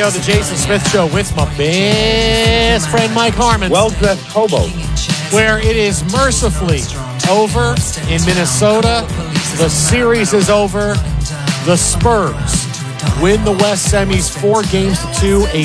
Radio, the Jason Smith Show with my best friend Mike Harmon. Well-dressed hobo. Where it is mercifully over in Minnesota. The series is over. The Spurs win the West semis 4-2, a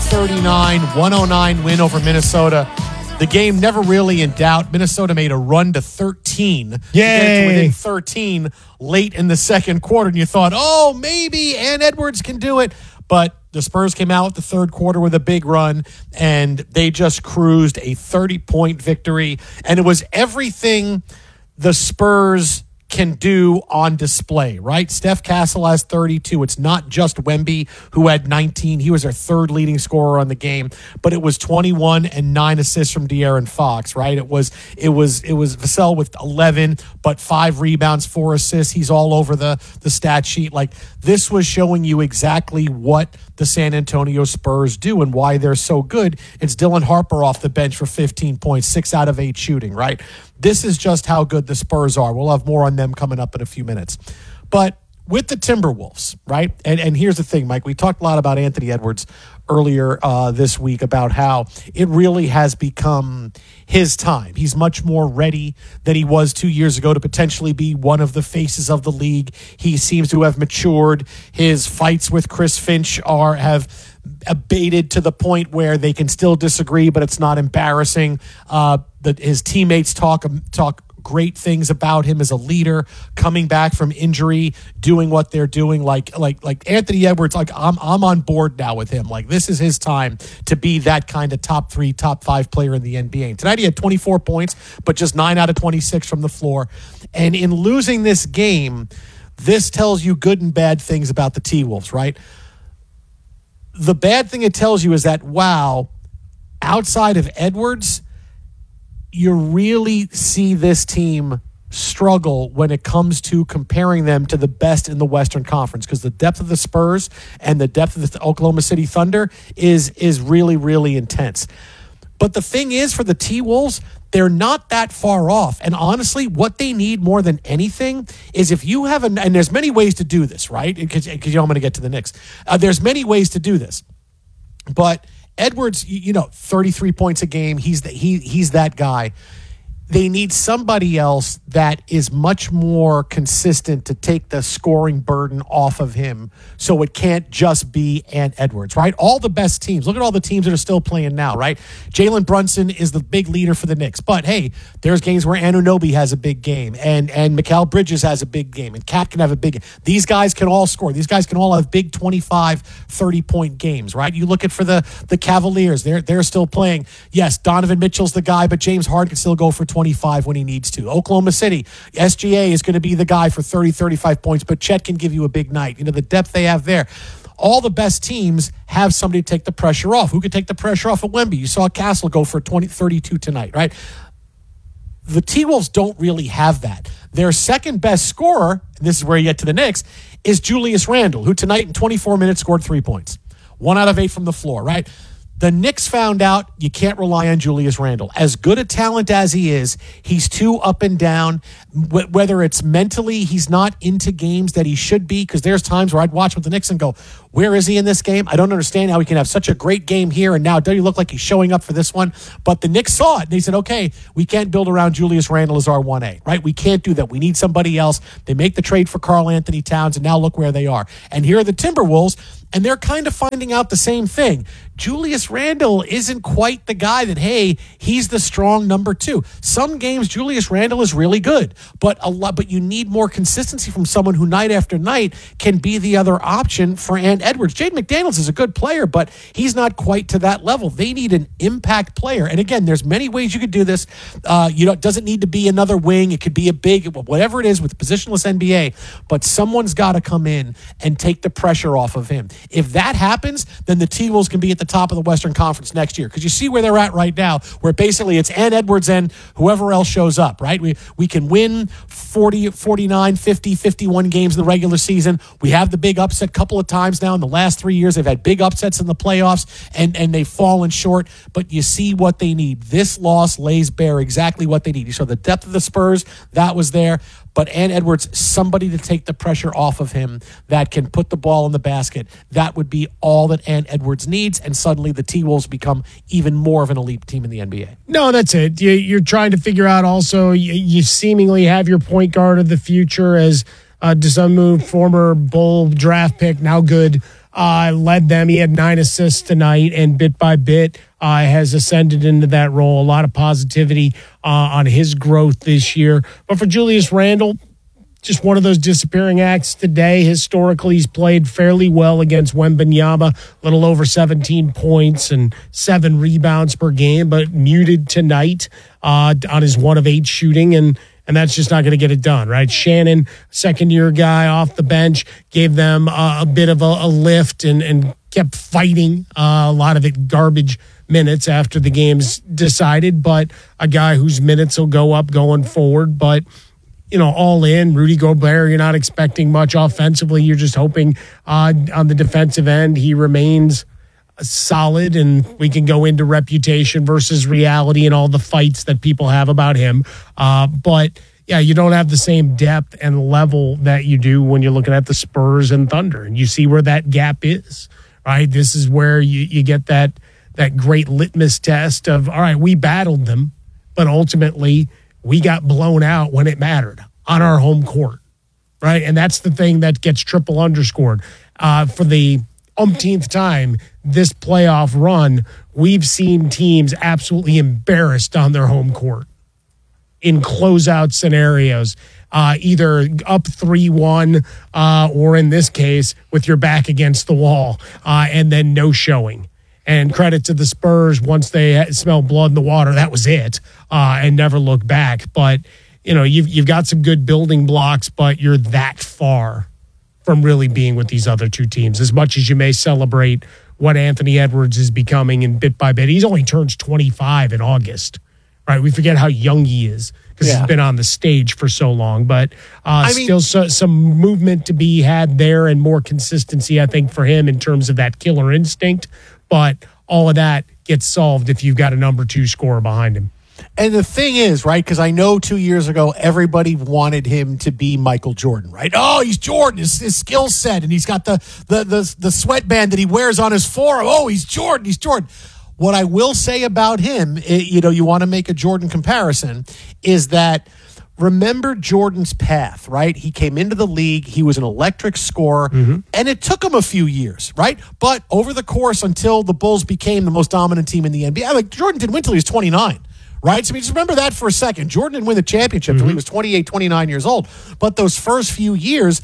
139-109 win over Minnesota. The game never really in doubt. Minnesota made a run to 13. Yay! To get to within 13 late in the second quarter, and you thought, oh, maybe Ant Edwards can do it. But the Spurs came out the third quarter with a big run, and they just cruised a 30-point victory. And it was everything the Spurs can do on display, right? Steph Castle has 32. It's not just Wemby who had 19. He was their third leading scorer on the game, but it was 21 and 9 assists from De'Aaron Fox, right? It was Vassell with 11, but 5 rebounds, 4 assists. He's all over the stat sheet. Like, this was showing you exactly what the San Antonio Spurs do and why they're so good. It's Dylan Harper off the bench for 15 points, 6 out of 8 shooting, right? This is just how good the Spurs are. We'll have more on them coming up in a few minutes. But with the Timberwolves, right? And here's the thing, Mike. We talked a lot about Anthony Edwards earlier this week about how it really has become his time. He's much more ready than he was 2 years ago to potentially be one of the faces of the league. He seems to have matured. His fights with Chris Finch have abated to the point where they can still disagree, but it's not embarrassing. His teammates talk great things about him as a leader, coming back from injury, doing what they're doing. Like Anthony Edwards, like I'm on board now with him. Like, this is his time to be that kind of top 3, top 5 player in the NBA. And tonight he had 24 points, but just 9 out of 26 from the floor. And in losing this game, this tells you good and bad things about the T-Wolves, right? The bad thing it tells you is that, wow, outside of Edwards, you really see this team struggle when it comes to comparing them to the best in the Western Conference, because the depth of the Spurs and the depth of the Oklahoma City Thunder is really, really intense. But the thing is, for the T-Wolves, they're not that far off. And honestly, what they need more than anything is if you have and there's many ways to do this, right? Because I'm going to get to the Knicks. There's many ways to do this. But Edwards, 33 points a game. He's that guy. They need somebody else that is much more consistent to take the scoring burden off of him, so it can't just be Ant Edwards, right? All the best teams, look at all the teams that are still playing now, right? Jalen Brunson is the big leader for the Knicks, but hey, there's games where Anunoby has a big game, and Mikal Bridges has a big game, and Cat can have a big game. These guys can all score. These guys can all have big 25, 30-point games, right? You look at for the Cavaliers, they're still playing. Yes, Donovan Mitchell's the guy, but James Harden can still go for 25 when he needs to. Oklahoma City, SGA is going to be the guy for 30, 35 points, but Chet can give you a big night. The depth they have there. All the best teams have somebody to take the pressure off. Who could take the pressure off of Wemby? You saw Castle go for 32 tonight, right? The T-Wolves don't really have that. Their second best scorer, and this is where you get to the Knicks, is Julius Randle, who tonight in 24 minutes scored 3 points. 1 out of 8 from the floor, right? The Knicks found out you can't rely on Julius Randle. As good a talent as he is, he's too up and down. Whether it's mentally, he's not into games that he should be, because there's times where I'd watch with the Knicks and go, where is he in this game? I don't understand how he can have such a great game here, and now does he look like he's showing up for this one? But the Knicks saw it, and they said, okay, we can't build around Julius Randle as our 1A, right? We can't do that. We need somebody else. They make the trade for Karl Anthony Towns, and now look where they are. And here are the Timberwolves, and they're kind of finding out the same thing. Julius Randle isn't quite the guy that, hey, he's the strong number 2. Some games, Julius Randle is really good, but you need more consistency from someone who night after night can be the other option for Ant Edwards. Jaden McDaniels is a good player, but he's not quite to that level. They need an impact player. And again, there's many ways you could do this. It doesn't need to be another wing. It could be a big, whatever it is with the positionless NBA, but someone's got to come in and take the pressure off of him. If that happens, then the T-Wolves can be at the top of the Western Conference next year, because you see where they're at right now, where basically it's Ant Edwards and whoever else shows up, right? We can win 40, 49, 50, 51 games in the regular season. We have the big upset a couple of times now in the last 3 years. They've had big upsets in the playoffs, and they've fallen short, but you see what they need. This loss lays bare exactly what they need. You saw the depth of the Spurs, that was there, But Ant Edwards, somebody to take the pressure off of him that can put the ball in the basket, that would be all that Ant Edwards needs, and suddenly the T-Wolves become even more of an elite team in the NBA. No, that's it. You're trying to figure out also, you seemingly have your point guard of the future as Dosunmu, former Bull draft pick, now good, led them. He had 9 assists tonight, and bit by bit has ascended into that role. A lot of positivity on his growth this year. But for Julius Randle, just one of those disappearing acts today. Historically, he's played fairly well against Wembanyama, a little over 17 points and 7 rebounds per game, but muted tonight on his 1 of 8 shooting, and that's just not going to get it done, right? Shannon, second-year guy off the bench, gave them a bit of a lift and kept fighting, a lot of it garbage minutes after the game's decided, but a guy whose minutes will go up going forward, but all in, Rudy Gobert, you're not expecting much offensively. You're just hoping on the defensive end he remains solid, and we can go into reputation versus reality and all the fights that people have about him. But, yeah, you don't have the same depth and level that you do when you're looking at the Spurs and Thunder, and you see where that gap is, right? This is where you get that great litmus test of, all right, we battled them, but ultimately – we got blown out when it mattered on our home court, right? And that's the thing that gets triple underscored. For the umpteenth time this playoff run, we've seen teams absolutely embarrassed on their home court in closeout scenarios, either up 3-1 or in this case with your back against the wall and then no showing. And credit to the Spurs, once they smelled blood in the water, that was it, and never looked back. But, you've got some good building blocks, but you're that far from really being with these other two teams. As much as you may celebrate what Anthony Edwards is becoming and bit by bit, he only turns 25 in August, right? We forget how young he is because he's been on the stage for so long. But still some movement to be had there and more consistency, I think, for him in terms of that killer instinct. But all of that gets solved if you've got a number 2 scorer behind him. And the thing is, right, because I know 2 years ago, everybody wanted him to be Michael Jordan, right? Oh, he's Jordan, his skill set, and he's got the sweatband that he wears on his forearm. Oh, he's Jordan, he's Jordan. What I will say about him, you want to make a Jordan comparison, is that remember Jordan's path, right? He came into the league. He was an electric scorer, and it took him a few years, right? But over the course until the Bulls became the most dominant team in the NBA, Jordan didn't win until he was 29, right? So just remember that for a second. Jordan didn't win the championship until he was 28, 29 years old. But those first few years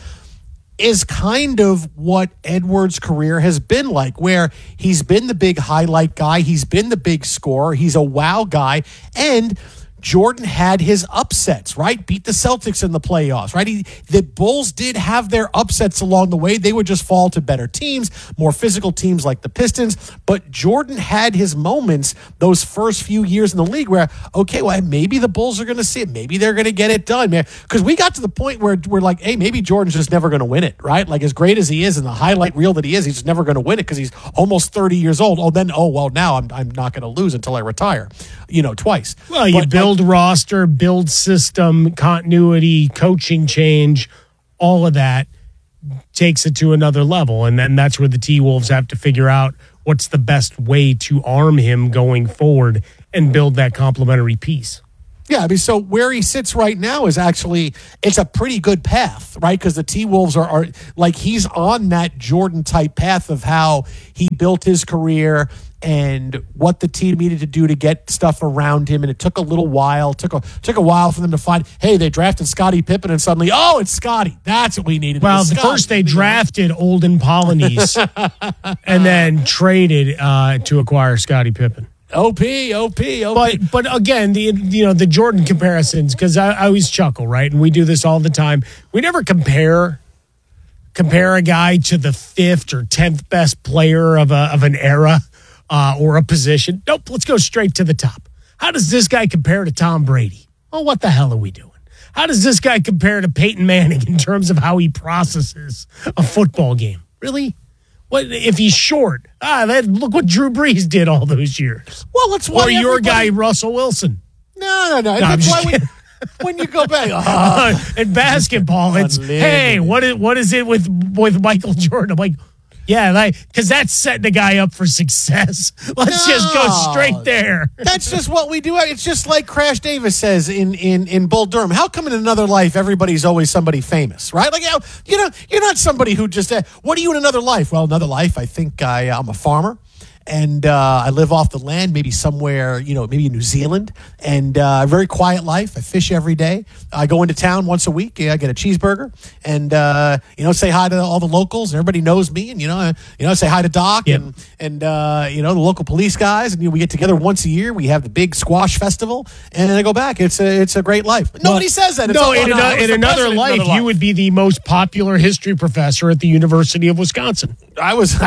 is kind of what Edwards' career has been like, where he's been the big highlight guy. He's been the big scorer. He's a wow guy. And Jordan had his upsets, right? Beat the Celtics in the playoffs, right? The Bulls did have their upsets along the way. They would just fall to better teams, more physical teams like the Pistons. But Jordan had his moments those first few years in the league where, okay, well, maybe the Bulls are going to see it. Maybe they're going to get it done, man. Because we got to the point where we're like, hey, maybe Jordan's just never going to win it, right? Like as great as he is and the highlight reel that he is, he's just never going to win it because he's almost 30 years old. Now I'm not going to lose until I retire, twice. Well, you build roster, build system, continuity, coaching change, all of that takes it to another level. And then that's where the T-Wolves have to figure out what's the best way to arm him going forward and build that complementary piece. Yeah, so where he sits right now is actually, it's a pretty good path, right? Because the T-Wolves are like, he's on that Jordan-type path of how he built his career and what the team needed to do to get stuff around him. And it took a little while, took a while for them to find, hey, they drafted Scottie Pippen and suddenly, oh, it's Scottie. That's what we needed. Well, first they drafted Olden Polynice and then traded to acquire Scottie Pippen. OP. But again, the Jordan comparisons, because I always chuckle, right? And we do this all the time. We never compare a guy to the 5th or 10th best player of an era. Or a position. Nope, let's go straight to the top. How does this guy compare to Tom Brady? Oh, what the hell are we doing? How does this guy compare to Peyton Manning in terms of how he processes a football game? Really? What if he's short? Look what Drew Brees did all those years. Well, that's why. Or your guy Russell Wilson. No. When you go back, in basketball, it's hey, what is it with Michael Jordan? I'm like, yeah, because that's setting the guy up for success. Let's just go straight there. That's just what we do. It's just like Crash Davis says in Bull Durham. How come in another life everybody's always somebody famous, right? Like, you're not somebody who just, what are you in another life? Well, another life, I think I'm a farmer. And I live off the land, maybe somewhere, maybe in New Zealand. And a very quiet life. I fish every day. I go into town once a week. I get a cheeseburger and, say hi to all the locals. Everybody knows me. And, say hi to Doc and the local police guys. And we get together once a year. We have the big squash festival. And then I go back. It's a great life. But nobody says that. In another life, you would be the most popular history professor at the University of Wisconsin. I was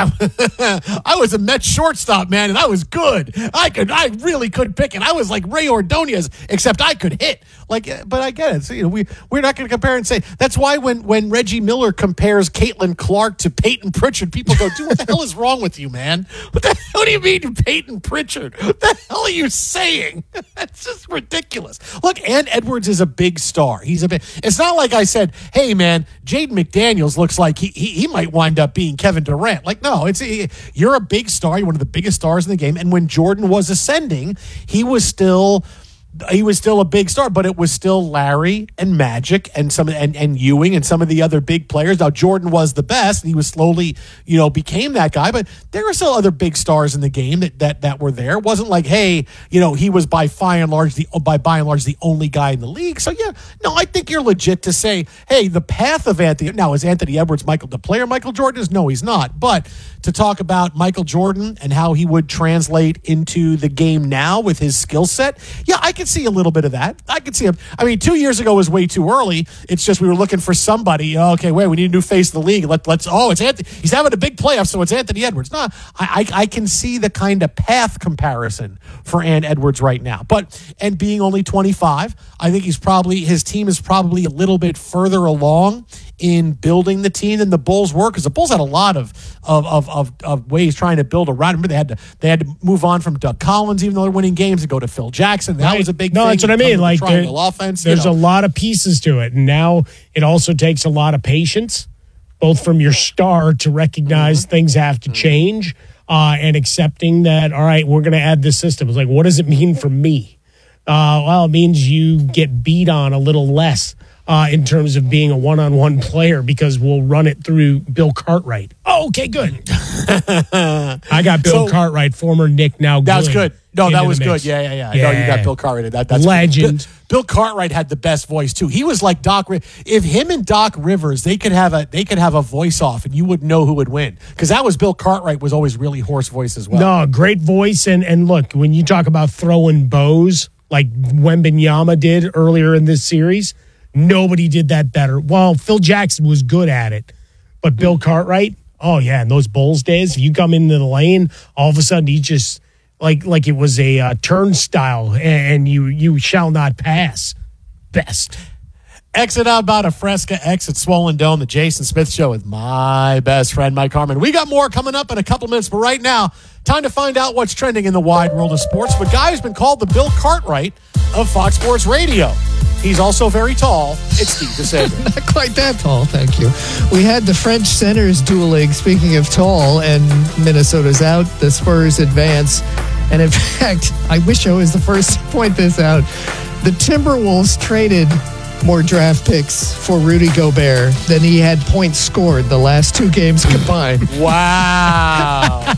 a Mets shortstop, man, and I was good. I really could pick it. I was like Ray Ordonez, except I could hit. But I get it. So, we're not going to compare and say that's why when Reggie Miller compares Caitlin Clark to Peyton Pritchard, people go, "Dude, what the hell is wrong with you, man? What do you mean, Peyton Pritchard? What the hell are you saying? That's just ridiculous." Look, Ant Edwards is a big star. It's not like I said, "Hey, man, Jaden McDaniels looks like he might wind up being Kevin Durant." No, you're a big star. You're one of the biggest stars in the game. And when Jordan was ascending, he was still a big star, but it was still Larry and Magic and and Ewing and some of the other big players. Now Jordan was the best, and he was slowly, became that guy. But there were still other big stars in the game that were there. It wasn't like, hey, he was by and large the only guy in the league. So I think you're legit to say, hey, the path of Anthony. Now is Anthony Edwards the player Michael Jordan is? No, he's not. But to talk about Michael Jordan and how he would translate into the game now with his skill set, I could see a little bit of that. I could see him. I mean, 2 years ago was way too early. It's just we were looking for somebody. Okay, wait, we need a new face of the league. It's Anthony. He's having a big playoff, so it's Anthony Edwards. No, I can see the kind of path comparison for Ant Edwards right now. And being only 25, I think his team is probably a little bit further along in building the team than the Bulls were, because the Bulls had a lot of ways trying to build around. Remember, they had to move on from Doug Collins, even though they're winning games, and go to Phil Jackson. That was a big thing. No, that's what I mean. Like offense. There's a lot of pieces to it, and now it also takes a lot of patience, both from your star to recognize things have to change, and accepting that. All right, we're going to add this system. It's like, what does it mean for me? Well, it means you get beat on a little less. In terms of being a one-on-one player, because we'll run it through Bill Cartwright. Oh, okay, good. I got Bill Cartwright, former Nick, now good. That was good. No, that was good. Yeah. No, you got Bill Cartwright. That's legend. Bill Cartwright had the best voice too. He was like Doc. If him and Doc Rivers, they could have a voice off, and you wouldn't know who would win, because that was Bill Cartwright was always really hoarse voice as well. No, great voice, and look, when you talk about throwing bows like Wembanyama did earlier in this series. Nobody did that better. Well, Phil Jackson was good at it, but Bill Cartwright, oh yeah, in those Bulls days, if you come into the lane, all of a sudden he just like it was a turnstile, and you shall not pass. Best. Exit out about a Fresca, exit Swollen Dome, the Jason Smith Show with my best friend, Mike Harmon. We got more coming up in a couple minutes, but right now, time to find out what's trending in the wide world of sports. But guy who's been called the Bill Cartwright of Fox Sports Radio. He's also very tall. It's Steve DeSager. Not quite that tall, thank you. We had the French centers dueling, speaking of tall, and Minnesota's out. The Spurs advance. And in fact, I wish I was the first to point this out. The Timberwolves traded more draft picks for Rudy Gobert than he had points scored the last 2 games combined. Wow.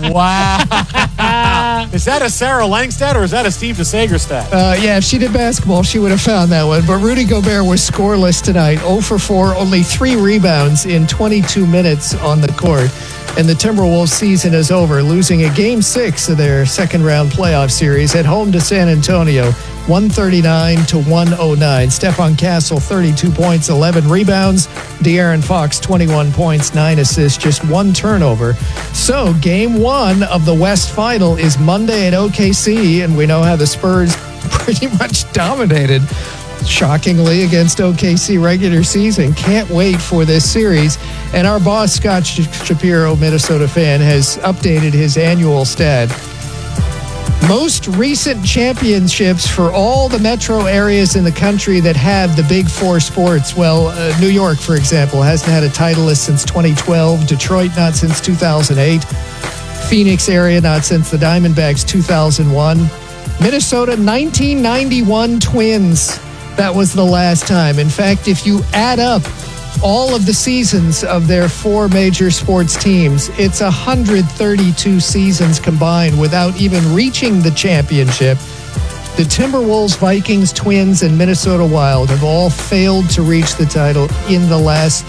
Wow. Is that a Sarah Lang stat, or is that a Steve DeSager stat? Yeah, if she did basketball, she would have found that one. But Rudy Gobert was scoreless tonight. 0 for 4, only 3 rebounds in 22 minutes on the court. And the Timberwolves season is over, losing a Game 6 of their second-round playoff series at home to San Antonio, 139-109. Stephon Castle, 32 points, 11 rebounds. De'Aaron Fox, 21 points, 9 assists, just 1 turnover. So Game 1 of the West Final is Monday at OKC, and we know how the Spurs pretty much dominated, shockingly, against OKC regular season. Can't wait for this series. And our boss, Scott Shapiro, Minnesota fan, has updated his annual stat. Most recent championships for all the metro areas in the country that have the big four sports. Well, New York, for example, hasn't had a titleist since 2012. Detroit, not since 2008. Phoenix area, not since the Diamondbacks 2001. Minnesota, 1991 Twins. That was the last time. In fact, if you add up all of the seasons of their four major sports teams, it's 132 seasons combined without even reaching the championship. The Timberwolves, Vikings, Twins, and Minnesota Wild have all failed to reach the title in the last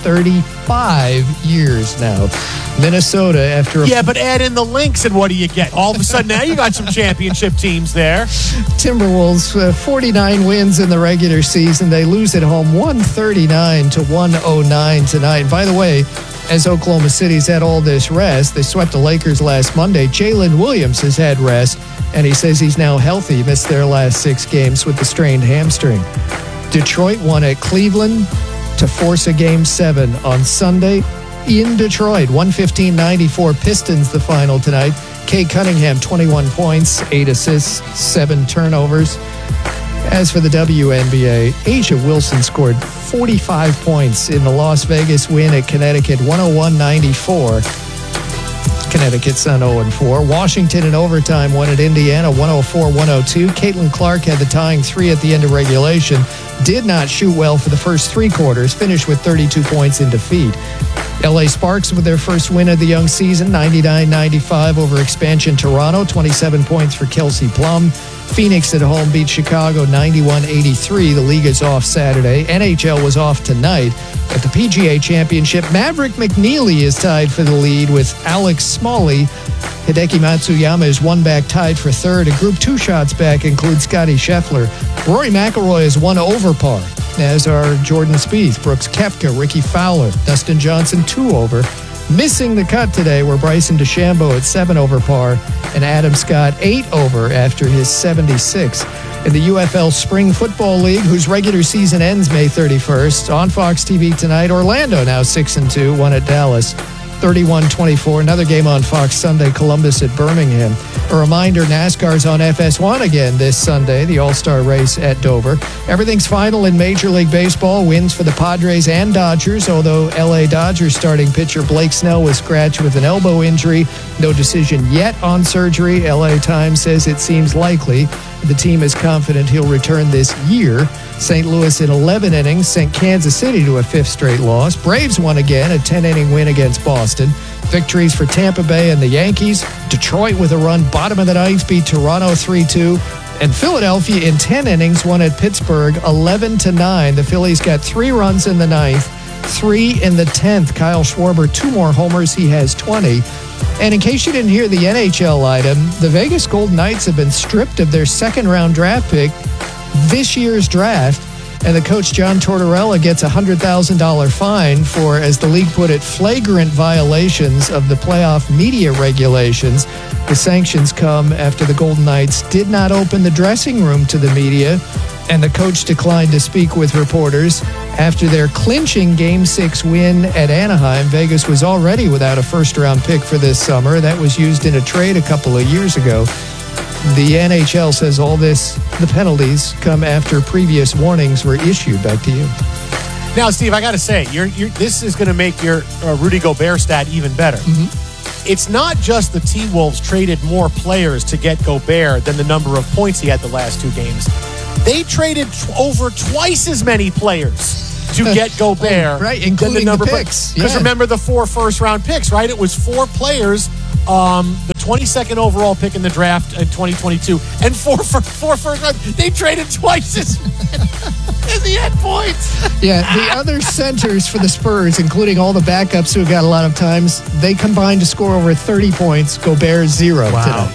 35 years now. Minnesota, after Yeah, but add in the Lynx, and what do you get? All of a sudden, now you got some championship teams there. Timberwolves, 49 wins in the regular season. They lose at home 139 to 109 tonight. By the way, as Oklahoma City's had all this rest, they swept the Lakers last Monday. Jalen Williams has had rest, and he says he's now healthy. He missed their last 6 games with the strained hamstring. Detroit won at Cleveland to force a Game 7 on Sunday in Detroit. 115-94 Pistons the final tonight. Kay Cunningham, 21 points, 8 assists, 7 turnovers. As for the WNBA, Asia Wilson scored 45 points in the Las Vegas win at Connecticut, 101-94. Connecticut's on 0-4. Washington in overtime won at Indiana, 104-102. Caitlin Clark had the tying 3 at the end of regulation. Did not shoot well for the first 3 quarters. Finished with 32 points in defeat. LA Sparks with their first win of the young season, 99-95 over expansion Toronto. 27 points for Kelsey Plum. Phoenix at home beat Chicago 91-83. The league is off Saturday. NHL was off tonight. At the PGA Championship, Maverick McNeely is tied for the lead with Alex Smalley. Hideki Matsuyama is one back, tied for third. A group 2 shots back includes Scotty Scheffler. Rory McIlroy is 1 over par, as are Jordan Spieth, Brooks Koepka, Ricky Fowler, Dustin Johnson 2 over. Missing the cut today were Bryson DeChambeau at 7 over par and Adam Scott 8 over after his 76. In the UFL Spring Football League, whose regular season ends May 31st, on Fox TV tonight, Orlando now 6-2, won at Dallas 31-24. Another game on Fox Sunday, Columbus at Birmingham. A reminder, NASCAR's on FS1 again this Sunday, the All-Star race at Dover. Everything's final in Major League Baseball. Wins for the Padres and Dodgers, although L.A. Dodgers starting pitcher Blake Snell was scratched with an elbow injury. No decision yet on surgery. L.A. Times says it seems likely. The team is confident he'll return this year. St. Louis in 11 innings sent Kansas City to a 5th straight loss. Braves won again, a 10-inning win against Boston. Victories for Tampa Bay and the Yankees. Detroit with a run, bottom of the 9th, beat Toronto 3-2. And Philadelphia in 10 innings won at Pittsburgh 11-9. The Phillies got 3 runs in the 9th, 3 in the 10th. Kyle Schwarber, 2 more homers. He has 20. And in case you didn't hear the NHL item, the Vegas Golden Knights have been stripped of their 2nd-round draft pick this year's draft. And the coach, John Tortorella, gets a $100,000 fine for, as the league put it, flagrant violations of the playoff media regulations. The sanctions come after the Golden Knights did not open the dressing room to the media, and the coach declined to speak with reporters. After their clinching Game 6 win at Anaheim, Vegas was already without a first-round pick for this summer. That was used in a trade a couple of years ago. The NHL says all this, the penalties, come after previous warnings were issued. Back to you. Now, Steve, I got to say, this is going to make your Rudy Gobert stat even better. Mm-hmm. It's not just the T-Wolves traded more players to get Gobert than the number of points he had the last 2 games. They traded over twice as many players to get Gobert, right, including than the number the picks. Because remember the 4 first-round picks, right? It was 4 players. The 22nd overall pick in the draft in 2022, and 4 first round. They traded twice as he had points. Yeah, the other centers for the Spurs, including all the backups who got a lot of times, they combined to score over 30 points. Gobert 0 Wow. today.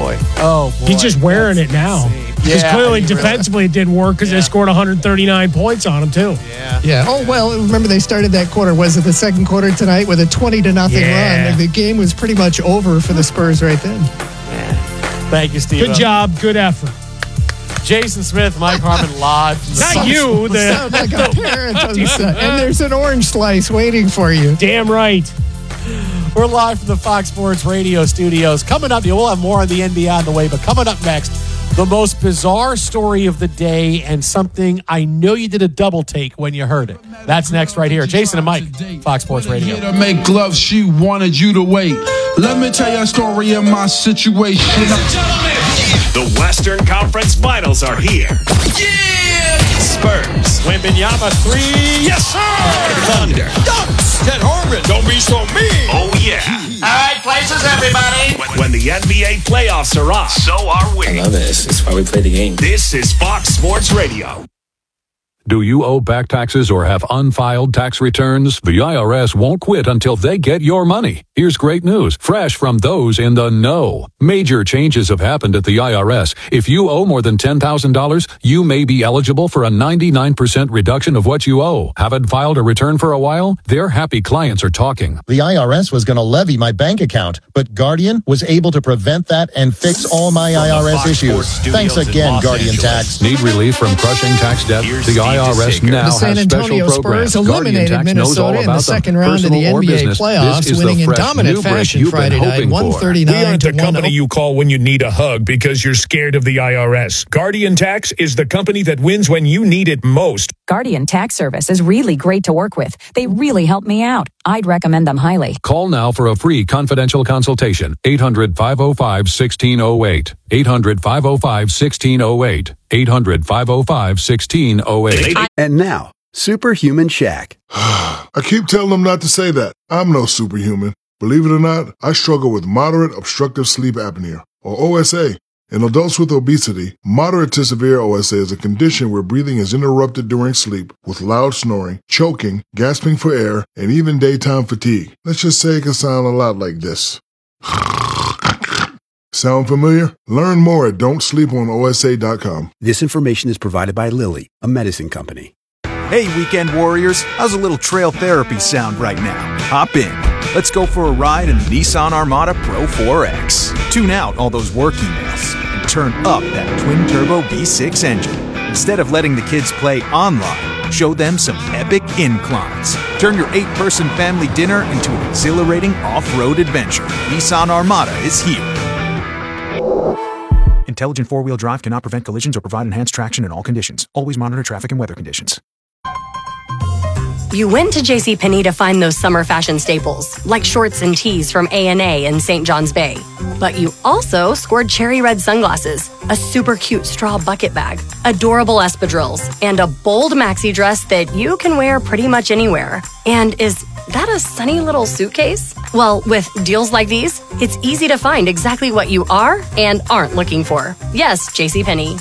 Oh boy. He's just wearing it now. Because clearly defensively it didn't work because they scored 139 points on him too. Yeah. Oh, well, remember they started that quarter. Was it the second quarter tonight with a 20-0 run? The game was pretty much over for the Spurs right then. Thank you, Steve. Good job. Good effort. Jason Smith, Mike Harmon live. Not you. Sound like a parent on the set. And there's an orange slice waiting for you. Damn right. We're live from the Fox Sports Radio studios. Coming up, we'll have more on the NBA on the way, but coming up next, the most bizarre story of the day and something I know you did a double take when you heard it. That's next right here. Jason and Mike, Fox Sports Radio. To make love, she wanted you to wait. Let me tell you a story of my situation. Ladies and gentlemen, the Western Conference Finals are here. Yeah! Spurs. Wembanyama 3. Yes, sir! Thunder. Dunks. Ted Harmon. Don't be so mean. Oh, yeah. All right, places, everybody. When the NBA playoffs are on, so are we. I love this. It's why we play the game. This is Fox Sports Radio. Do you owe back taxes or have unfiled tax returns? The IRS won't quit until they get your money. Here's great news, fresh from those in the know. Major changes have happened at the IRS. If you owe more than $10,000, you may be eligible for a 99% reduction of what you owe. Haven't filed a return for a while? Their happy clients are talking. The IRS was going to levy my bank account, but Guardian was able to prevent that and fix all my IRS issues. Thanks again, Guardian Tax. Need relief from crushing tax debt? The IRS now The San has Antonio special programs. Spurs eliminated Minnesota in the second round of the NBA playoffs, winning in dominant fashion Friday night, 139 We aren't to the company 1. you call when you need a hug because you're scared of the IRS. Guardian Tax is the company that wins when you need it most. Guardian Tax Service is really great to work with. They really helped me out. I'd recommend them highly. Call now for a free confidential consultation. 800-505-1608. 800-505-1608. 800-505-1608. And now, Superhuman Shaq. I keep telling them not to say that. I'm no superhuman. Believe it or not, I struggle with moderate obstructive sleep apnea, or OSA. In adults with obesity, moderate to severe OSA is a condition where breathing is interrupted during sleep with loud snoring, choking, gasping for air, and even daytime fatigue. Let's just say it can sound a lot like this. Sound familiar? Learn more at don'tsleeponosa.com. This information is provided by Lilly, a medicine company. Hey, weekend warriors, how's a little trail therapy sound right now? Hop in. Let's go for a ride in the Nissan Armada Pro 4X. Tune out all those work emails and turn up that twin-turbo V6 engine. Instead of letting the kids play online, show them some epic inclines. Turn your 8-person family dinner into an exhilarating off-road adventure. Nissan Armada is here. Intelligent four-wheel drive cannot prevent collisions or provide enhanced traction in all conditions. Always monitor traffic and weather conditions. You went to JCPenney to find those summer fashion staples, like shorts and tees from A&A in St. John's Bay. But you also scored cherry red sunglasses, a super cute straw bucket bag, adorable espadrilles, and a bold maxi dress that you can wear pretty much anywhere. And is that a sunny little suitcase? Well, with deals like these, it's easy to find exactly what you are and aren't looking for. Yes, JCPenney.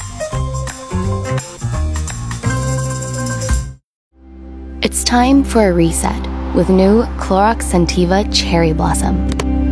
It's time for a reset with new Clorox Scentiva Cherry Blossom.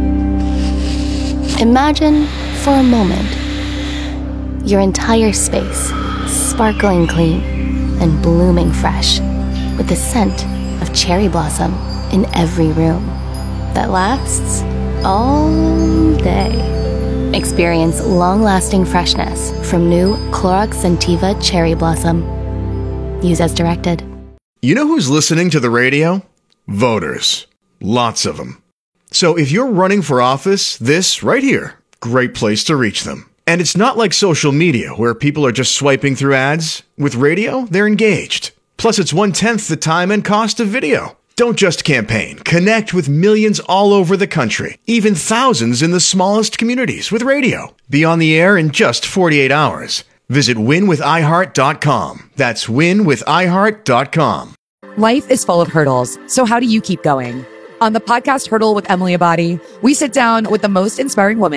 Imagine, for a moment, your entire space sparkling clean and blooming fresh with the scent of cherry blossom in every room that lasts all day. Experience long-lasting freshness from new Clorox Scentiva Cherry Blossom. Use as directed. You know who's listening to the radio? Voters. Lots of them. So if you're running for office, this right here, great place to reach them. And it's not like social media where people are just swiping through ads. With radio, they're engaged. Plus, it's 1/10 the time and cost of video. Don't just campaign. Connect with millions all over the country, even thousands in the smallest communities with radio. Be on the air in just 48 hours. Visit winwithiheart.com. That's winwithiheart.com. Life is full of hurdles, so how do you keep going? On the podcast Hurdle with Emily Abadi, we sit down with the most inspiring women